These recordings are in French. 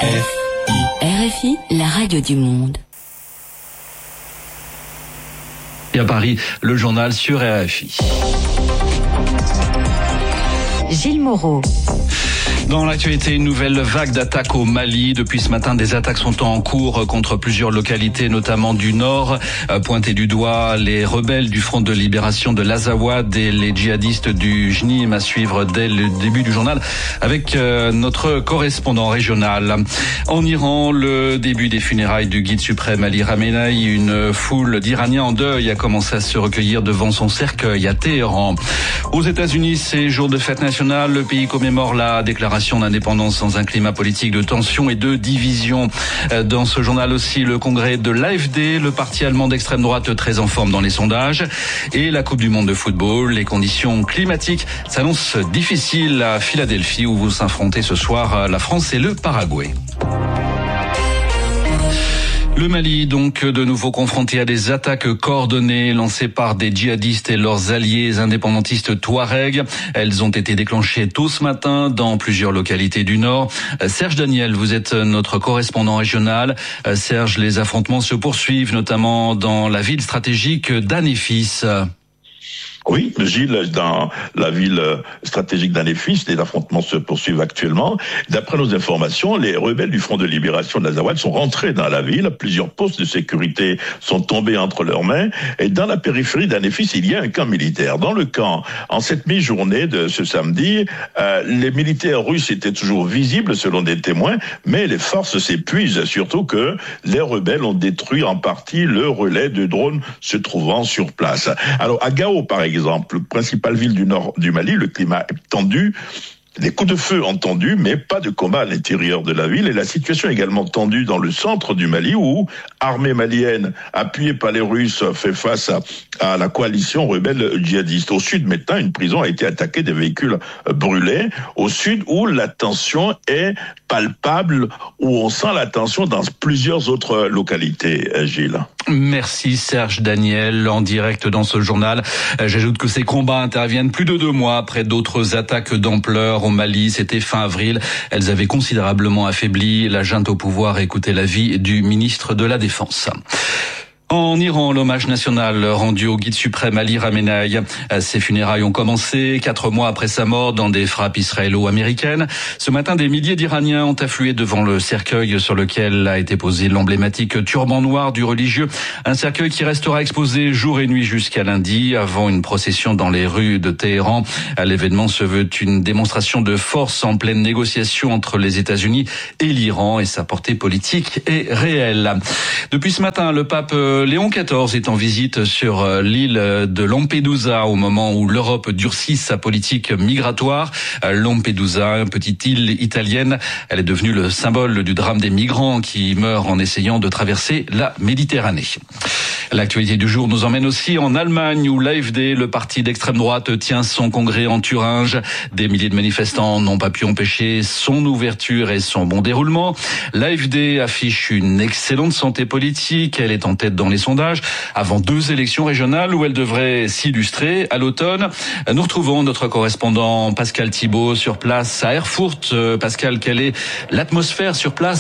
RFI, la radio du monde. Et à Paris, le journal sur RFI. Gilles Moreau. Dans l'actualité, une nouvelle vague d'attaques au Mali. Depuis ce matin, des attaques sont en cours contre plusieurs localités, notamment du nord. Pointés du doigt, les rebelles du Front de libération de l'Azawad et les djihadistes du JNIM, à suivre dès le début du journal avec notre correspondant régional. En Iran, le début des funérailles du guide suprême Ali Khamenei, une foule d'Iraniens en deuil a commencé à se recueillir devant son cercueil à Téhéran. Aux États-Unis, c'est jour de fête nationale. Le pays commémore la déclaration d'indépendance dans un climat politique de tension et de division. Dans ce journal aussi, le congrès de l'AfD, le parti allemand d'extrême droite très en forme dans les sondages, et la Coupe du monde de football. Les conditions climatiques s'annoncent difficiles à Philadelphie, où vous s'affrontez ce soir la France et le Paraguay. Le Mali, donc, de nouveau confronté à des attaques coordonnées lancées par des djihadistes et leurs alliés indépendantistes touaregs. Elles ont été déclenchées tôt ce matin dans plusieurs localités du Nord. Serge Daniel, vous êtes notre correspondant régional. Serge, les affrontements se poursuivent, notamment dans la ville stratégique d'Anéfis. Oui, Gilles, dans la ville stratégique d'Anéfis, les affrontements se poursuivent actuellement. D'après nos informations, les rebelles du Front de libération de l'Azawad sont rentrés dans la ville. Plusieurs postes de sécurité sont tombés entre leurs mains. Et dans la périphérie d'Anéfis, il y a un camp militaire. Dans le camp, en cette mi-journée de ce samedi, les militaires russes étaient toujours visibles selon des témoins, mais les forces s'épuisent, surtout que les rebelles ont détruit en partie le relais de drones se trouvant sur place. Alors, à Gao, par exemple, principale ville du nord du Mali, le climat est tendu. Les coups de feu entendus, mais pas de combat à l'intérieur de la ville. Et la situation est également tendue dans le centre du Mali, où armée malienne, appuyée par les Russes, fait face à la coalition rebelle djihadiste. Au sud, maintenant, une prison a été attaquée, des véhicules brûlés. Au sud, où la tension est palpable, où on sent la tension dans plusieurs autres localités, Gilles. Merci Serge Daniel, en direct dans ce journal. J'ajoute que ces combats interviennent plus de 2 mois après d'autres attaques d'ampleur au Mali. C'était fin avril. Elles avaient considérablement affaibli la junte au pouvoir. Écoutez l'avis du ministre de la Défense. En Iran, l'hommage national rendu au guide suprême Ali Khamenei. Ses funérailles ont commencé 4 mois après sa mort dans des frappes israélo-américaines. Ce matin, des milliers d'Iraniens ont afflué devant le cercueil sur lequel a été posé l'emblématique turban noir du religieux. Un cercueil qui restera exposé jour et nuit jusqu'à lundi, avant une procession dans les rues de Téhéran. L'événement se veut une démonstration de force en pleine négociation entre les États-Unis et l'Iran, et sa portée politique est réelle. Depuis ce matin, le pape Léon XIV est en visite sur l'île de Lampedusa au moment où l'Europe durcit sa politique migratoire. Lampedusa, une petite île italienne, elle est devenue le symbole du drame des migrants qui meurent en essayant de traverser la Méditerranée. L'actualité du jour nous emmène aussi en Allemagne, où l'AfD, le parti d'extrême droite, tient son congrès en Thuringe. Des milliers de manifestants n'ont pas pu empêcher son ouverture et son bon déroulement. L'AfD affiche une excellente santé politique. Elle est en tête dans les sondages avant 2 élections régionales où elle devrait s'illustrer à l'automne. Nous retrouvons notre correspondant Pascal Thibault sur place à Erfurt. Pascal, quelle est l'atmosphère sur place ?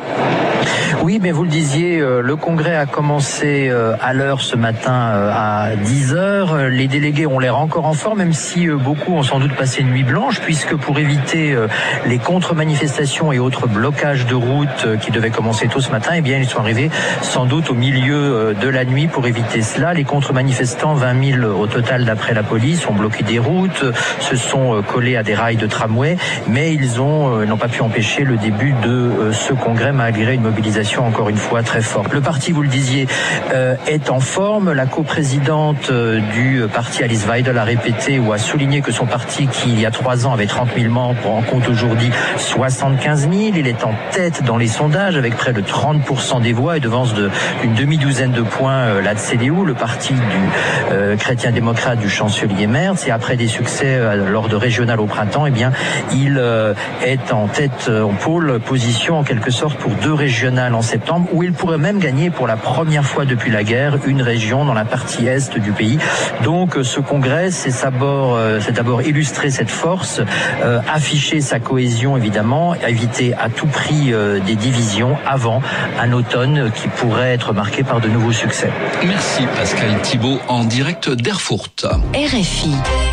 Oui, mais vous le disiez, le congrès a commencé à l'heure ce matin à 10h. Les délégués ont l'air encore en forme, même si beaucoup ont sans doute passé une nuit blanche, puisque pour éviter les contre-manifestations et autres blocages de route qui devaient commencer tôt ce matin, eh bien, ils sont arrivés sans doute au milieu de la nuit pour éviter cela. Les contre-manifestants, 20 000 au total d'après la police, ont bloqué des routes, se sont collés à des rails de tramway, mais ils n'ont pas pu empêcher le début de ce congrès malgré une mobilisation encore une fois très forte. Le parti, vous le disiez, est en forme. La coprésidente du parti, Alice Weidel, a répété ou a souligné que son parti, qui il y a 3 ans avait 30 000 membres, en compte aujourd'hui 75 000. Il est en tête dans les sondages avec près de 30% des voix et devance d'une demi-douzaine de points la CDU, le parti du chrétien-démocrate du chancelier Merz. Et après des succès lors de régionales au printemps, eh bien, il est en tête, en pôle position en quelque sorte pour 2 régionales en septembre, où il pourrait même gagner pour la première fois depuis la guerre une région dans la partie est du pays. Donc ce congrès, c'est d'abord illustrer cette force, afficher sa cohésion évidemment, éviter à tout prix des divisions avant un automne qui pourrait être marqué par de nouveaux succès. Merci Pascal Thibault en direct d'Erfurt. RFI.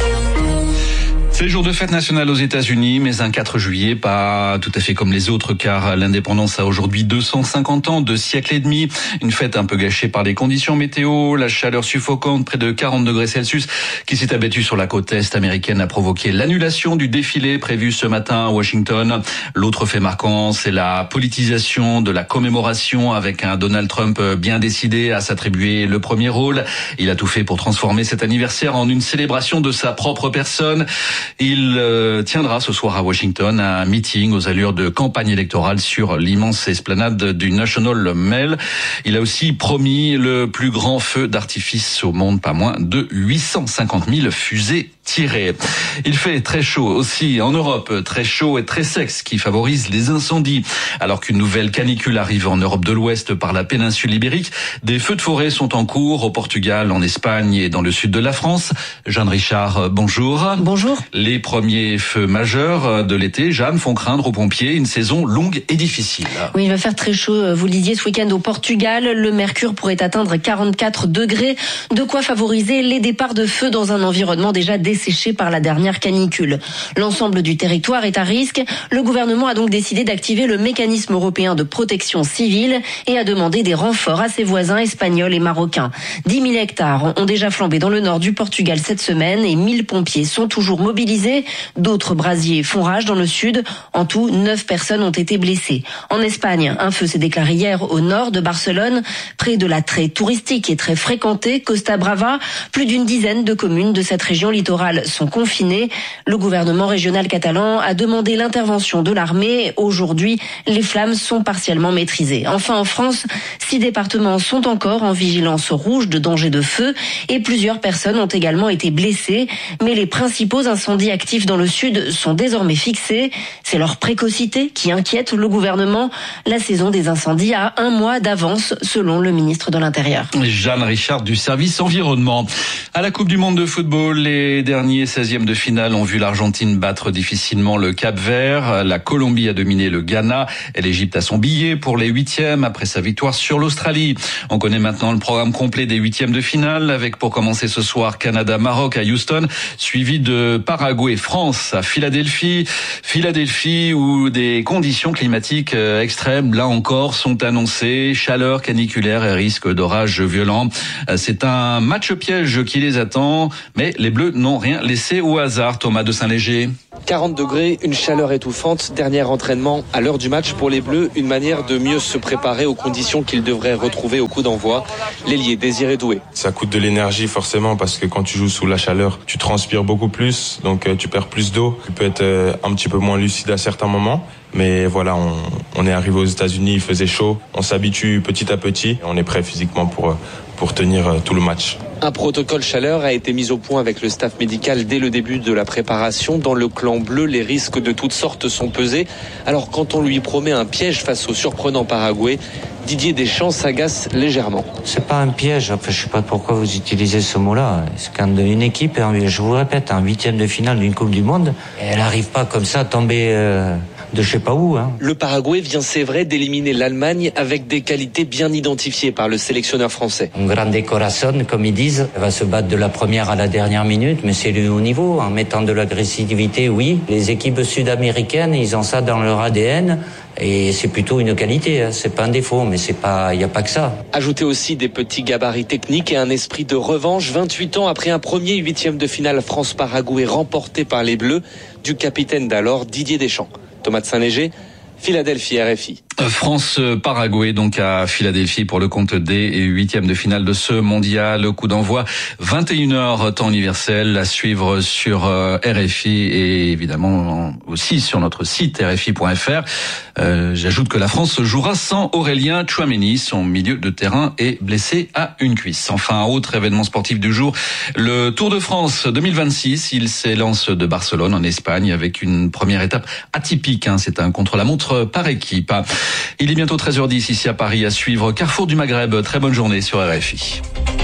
C'est jour de fête nationale aux États-Unis, mais un 4 juillet, pas tout à fait comme les autres, car l'indépendance a aujourd'hui 250 ans, 2 siècles et demi. Une fête un peu gâchée par les conditions météo, la chaleur suffocante, près de 40 degrés Celsius, qui s'est abattue sur la côte est américaine, a provoqué l'annulation du défilé prévu ce matin à Washington. L'autre fait marquant, c'est la politisation de la commémoration, avec un Donald Trump bien décidé à s'attribuer le premier rôle. Il a tout fait pour transformer cet anniversaire en une célébration de sa propre personne. Il tiendra ce soir à Washington un meeting aux allures de campagne électorale sur l'immense esplanade du National Mall. Il a aussi promis le plus grand feu d'artifice au monde, pas moins de 850 000 fusées tirées. Il fait très chaud aussi en Europe, très chaud et très sec, ce qui favorise les incendies. Alors qu'une nouvelle canicule arrive en Europe de l'Ouest par la péninsule ibérique, des feux de forêt sont en cours au Portugal, en Espagne et dans le sud de la France. Jeanne Richard, bonjour. Bonjour. Les premiers feux majeurs de l'été, Jeanne, font craindre aux pompiers une saison longue et difficile. Oui, il va faire très chaud, vous le disiez, ce week-end au Portugal. Le mercure pourrait atteindre 44 degrés, de quoi favoriser les départs de feu dans un environnement déjà desséché par la dernière canicule. L'ensemble du territoire est à risque. Le gouvernement a donc décidé d'activer le mécanisme européen de protection civile et a demandé des renforts à ses voisins espagnols et marocains. 10 000 hectares ont déjà flambé dans le nord du Portugal cette semaine et 1000 pompiers sont toujours mobilisés. D'autres brasiers font rage dans le sud. En tout, 9 personnes ont été blessées. En Espagne, un feu s'est déclaré hier au nord de Barcelone, près de la très touristique et très fréquentée Costa Brava. Plus d'une dizaine de communes de cette région littorale sont confinées. Le gouvernement régional catalan a demandé l'intervention de l'armée. Aujourd'hui, les flammes sont partiellement maîtrisées. Enfin, en France, 6 départements sont encore en vigilance rouge de danger de feu et plusieurs personnes ont également été blessées. Mais les principaux incendies actifs dans le sud sont désormais fixés. C'est leur précocité qui inquiète le gouvernement. La saison des incendies a 1 mois d'avance, selon le ministre de l'Intérieur. Jeanne Richard du service environnement. À la Coupe du Monde de football, les derniers 16e de finale ont vu l'Argentine battre difficilement le Cap-Vert. La Colombie a dominé le Ghana et l'Égypte a son billet pour les 8e après sa victoire sur l'Australie. On connaît maintenant le programme complet des 8e de finale avec pour commencer ce soir Canada-Maroc à Houston, suivi de Paraguay-France à Philadelphie où des conditions climatiques extrêmes, là encore, sont annoncées. Chaleur caniculaire et risque d'orages violents. C'est un match piège qui les attend, mais les Bleus n'ont rien laissé au hasard. Thomas de Saint-Léger. 40 degrés, une chaleur étouffante, dernier entraînement à l'heure du match pour les Bleus, une manière de mieux se préparer aux conditions qu'ils devraient retrouver au coup d'envoi. L'ailier Désiré Doué. Ça coûte de l'énergie forcément parce que quand tu joues sous la chaleur, tu transpires beaucoup plus, donc tu perds plus d'eau. Tu peux être un petit peu moins lucide à certains moments. Mais voilà, on est arrivé aux États-Unis, il faisait chaud, on s'habitue petit à petit, on est prêt physiquement pour tenir tout le match. Un protocole chaleur a été mis au point avec le staff médical dès le début de la préparation. Dans le clan bleu, les risques de toutes sortes sont pesés. Alors quand on lui promet un piège face au surprenant Paraguay, Didier Deschamps s'agace légèrement. C'est pas un piège, enfin, je sais pas pourquoi vous utilisez ce mot-là. C'est quand une équipe, je vous répète, un 8e de finale d'une Coupe du Monde, elle arrive pas comme ça à tomber de je sais pas où. Le Paraguay vient, c'est vrai, d'éliminer l'Allemagne avec des qualités bien identifiées par le sélectionneur français. Un grande corazón, comme ils disent. Elle va se battre de la première à la dernière minute, mais c'est le haut niveau. En mettant de l'agressivité, oui. Les équipes sud-américaines, ils ont ça dans leur ADN. Et c'est plutôt une qualité, c'est pas un défaut, mais il n'y a pas que ça. Ajoutez aussi des petits gabarits techniques et un esprit de revanche. 28 ans après un premier 8e de finale France-Paraguay remporté par les Bleus, du capitaine d'alors Didier Deschamps. Thomas de Saint-Léger, Philadelphie, RFI. France-Paraguay, donc à Philadelphie pour le compte des 8e de finale de ce mondial. Coup d'envoi 21h temps universel à suivre sur RFI et évidemment aussi sur notre site rfi.fr. J'ajoute que la France jouera sans Aurélien Tchouaméni. Son milieu de terrain est blessé à une cuisse. Enfin, autre événement sportif du jour, le Tour de France 2026. Il s'élance de Barcelone en Espagne avec une première étape atypique. C'est un contre-la-montre par équipe. Il est bientôt 13h10 ici à Paris à suivre Carrefour du Maghreb. Très bonne journée sur RFI.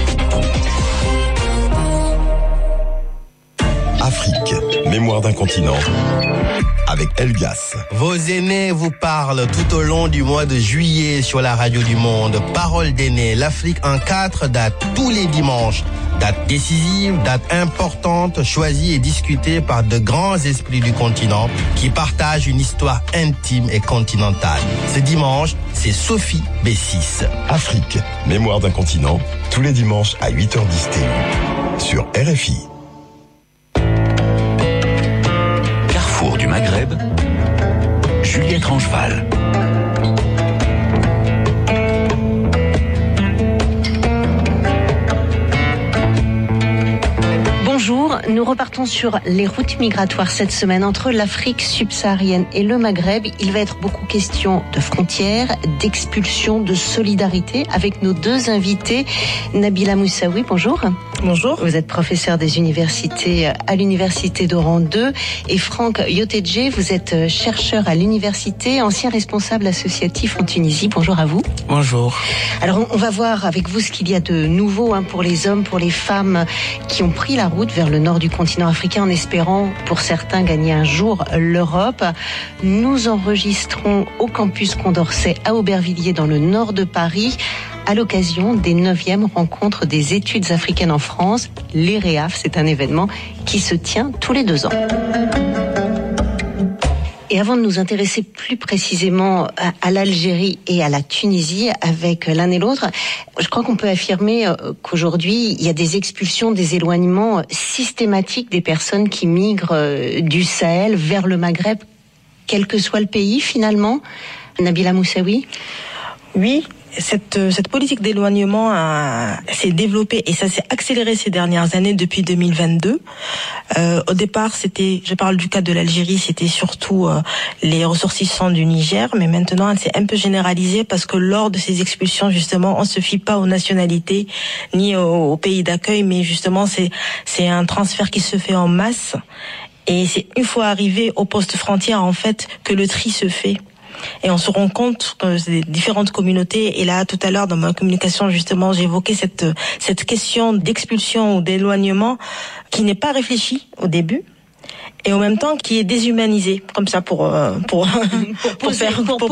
Afrique, mémoire d'un continent, avec Elgas. Vos aînés vous parlent tout au long du mois de juillet sur la radio du monde. Parole d'aînés, l'Afrique en 4 dates tous les dimanches. Date décisive, date importante, choisie et discutée par de grands esprits du continent qui partagent une histoire intime et continentale. Ce dimanche, c'est Sophie B6. Afrique, mémoire d'un continent, tous les dimanches à 8h10 TU, sur RFI. Carrefour du Maghreb, Juliette Rangeval. Bonjour, nous repartons sur les routes migratoires cette semaine entre l'Afrique subsaharienne et le Maghreb. Il va être beaucoup question de frontières, d'expulsion, de solidarité avec nos deux invités. Nabila Moussaoui, bonjour. Bonjour. Vous êtes professeur des universités à l'université d'Oran 2 et Franck Yoteje, vous êtes chercheur à l'université, ancien responsable associatif en Tunisie. Bonjour à vous. Bonjour. Alors on va voir avec vous ce qu'il y a de nouveau pour les hommes, pour les femmes qui ont pris la route vers le nord du continent africain en espérant pour certains gagner un jour l'Europe. Nous enregistrons au campus Condorcet à Aubervilliers dans le nord de Paris à l'occasion des 9e rencontres des études africaines en France. Les REAF, c'est un événement qui se tient tous les 2 ans. Et avant de nous intéresser plus précisément à l'Algérie et à la Tunisie avec l'un et l'autre, je crois qu'on peut affirmer qu'aujourd'hui, il y a des expulsions, des éloignements systématiques des personnes qui migrent du Sahel vers le Maghreb, quel que soit le pays finalement. Nabila Moussaoui ? Oui. Cette politique d'éloignement s'est développée et ça s'est accéléré ces dernières années depuis 2022. Au départ, je parle du cas de l'Algérie, c'était surtout les ressortissants du Niger, mais maintenant elle s'est un peu généralisée parce que lors de ces expulsions, justement, on se fie pas aux nationalités ni au pays d'accueil, mais justement c'est un transfert qui se fait en masse et c'est une fois arrivé au poste frontière en fait que le tri se fait. Et on se rend compte que c'est différentes communautés. Et là, tout à l'heure, dans ma communication, justement, j'évoquais cette question d'expulsion ou d'éloignement qui n'est pas réfléchie au début. Et en même temps, qui est déshumanisé, comme ça pour poser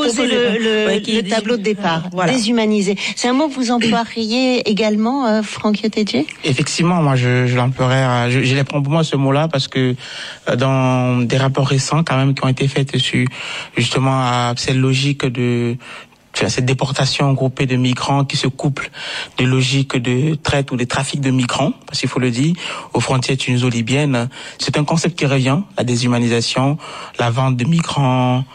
le tableau de départ. Voilà. Déshumanisé. C'est un mot que vous emploieriez également, Franck Yoteje ? Effectivement, moi, je l'emploierais, je les prends pour moi ce mot-là parce que dans des rapports récents, quand même, qui ont été faits sur, justement, à cette logique de cette déportation groupée de migrants qui se couple de logiques de traite ou de trafic de migrants, parce qu'il faut le dire, aux frontières tuniso-libyennes. C'est un concept qui revient, la déshumanisation, la vente de migrants,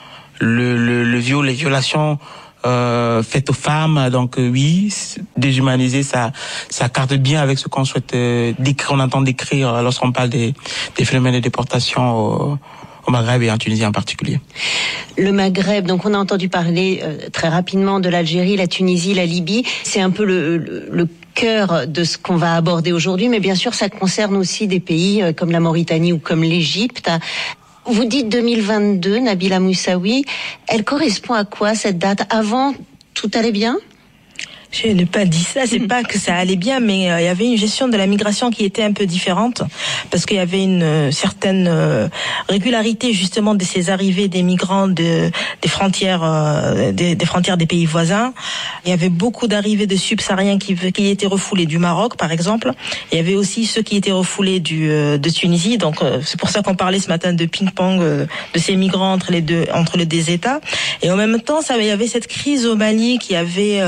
les violations faites aux femmes. Donc oui, déshumaniser, ça carte bien avec ce qu'on souhaite décrire, on entend décrire lorsqu'on parle des phénomènes de déportation au Maghreb et en Tunisie en particulier. Le Maghreb, donc on a entendu parler très rapidement de l'Algérie, la Tunisie, la Libye. C'est un peu le cœur de ce qu'on va aborder aujourd'hui, mais bien sûr ça concerne aussi des pays comme la Mauritanie ou comme l'Égypte. Vous dites 2022, Nabila Moussaoui, elle correspond à quoi cette date ? Avant, tout allait bien ? Je n'ai pas dit ça, c'est pas que ça allait bien, mais il y avait une gestion de la migration qui était un peu différente, parce qu'il y avait une certaine régularité justement de ces arrivées des migrants des frontières des pays voisins. Il y avait beaucoup d'arrivées de subsahariens qui étaient refoulés du Maroc, par exemple. Il y avait aussi ceux qui étaient refoulés de Tunisie. Donc c'est pour ça qu'on parlait ce matin de ping-pong de ces migrants entre les deux États. Et en même temps, il y avait cette crise au Mali qui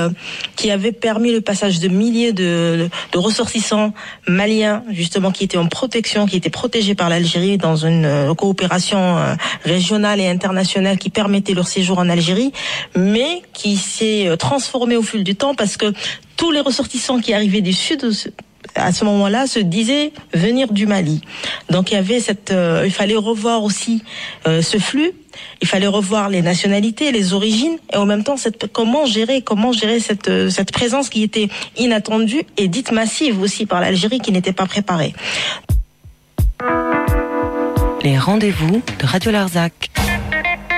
avait permis le passage de milliers de ressortissants maliens, justement, qui étaient en protection, qui étaient protégés par l'Algérie dans une coopération régionale et internationale qui permettait leur séjour en Algérie, mais qui s'est transformé au fil du temps parce que tous les ressortissants qui arrivaient du sud à ce moment-là se disaient venir du Mali. Donc il y avait il fallait revoir aussi ce flux. Il fallait revoir les nationalités, les origines, et en même temps comment gérer cette présence qui était inattendue et dite massive aussi par l'Algérie qui n'était pas préparée. Les rendez-vous de Radio Larzac.